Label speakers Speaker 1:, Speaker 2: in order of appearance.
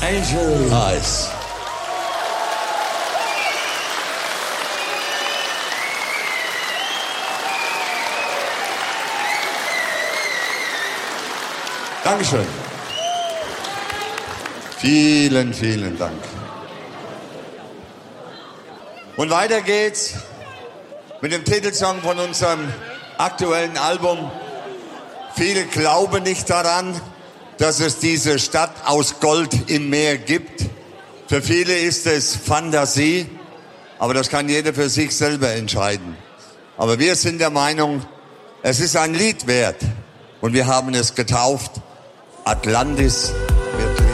Speaker 1: Angel.
Speaker 2: Nice.
Speaker 1: Dankeschön.
Speaker 2: Vielen, vielen Dank.
Speaker 1: Und weiter geht's mit dem Titelsong von unserem aktuellen Album. Viele glauben nicht daran, dass es diese Stadt aus Gold im Meer gibt. Für viele ist es Fantasie, aber das kann jeder für sich selber entscheiden. Aber wir sind der Meinung, es ist ein Lied wert und wir haben es getauft Atlantis